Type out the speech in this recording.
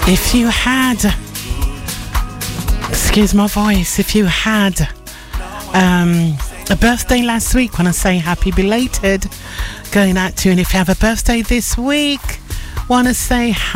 If you had, excuse my voice, if you had a birthday last week, want to say happy belated going out to you. And if you have a birthday this week, want to say